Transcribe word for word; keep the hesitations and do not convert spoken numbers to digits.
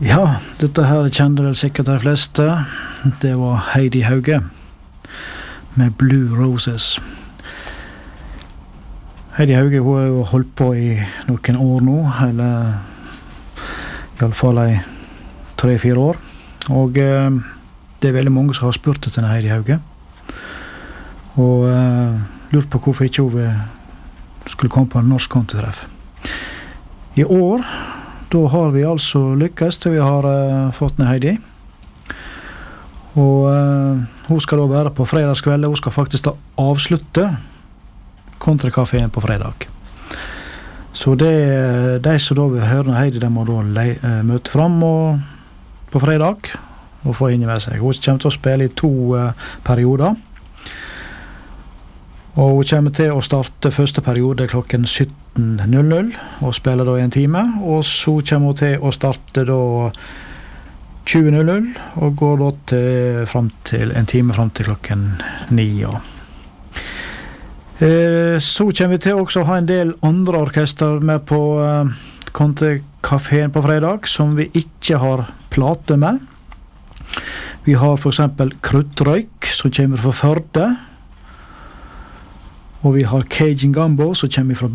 Ja, dette her kjente vel sikkert de fleste. Det var Heidi Hauge med Blue Roses. Heidi Hauge hun har jo holdt på i noen år nå, eller i alle fall i tre-fire år. Og eh, det er veldig mange som har spurt etter denne Heidi Hauge. Og eh, lurt på hvorfor ikke hun skulle komme på en norsk kontetreff. I år da har vi altså lykkes til vi har uh, fått ned Heidi. Og uh, hun skal da være på fredagskveld, hun skal faktisk da avslutte Kontrekaféen på fredag. Så det, de som da vil høre Heidi, de må da le, uh, møte frem og, på fredag og få inn med seg. Hun kommer til å spille i to uh, perioder. Og hun kommer til å starte første periode klokken sytten null null og spiller da i en time, og så kommer hun til å starte da tjue null null og går da til, frem til en time frem til klokken ni. Ja. Eh, så kommer vi til også å ha en del andre orkester med på eh, Kontrekaféen på fredag som vi ikke har plate med. Vi har for eksempel Kruttrøyk som kommer fra Førde, og vi har Cajun Gumbo som kommer fra